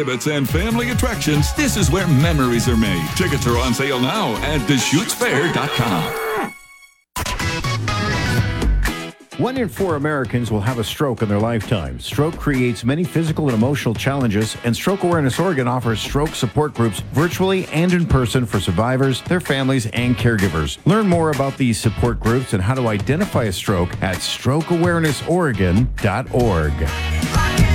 Exhibits and family attractions, this is where memories are made. Tickets are on sale now at DeschutesFair.com. 1 in 4 Americans will have a stroke in their lifetime. Stroke creates many physical and emotional challenges, and Stroke Awareness Oregon offers stroke support groups virtually and in person for survivors, their families, and caregivers. Learn more about these support groups and how to identify a stroke at strokeawarenessoregon.org.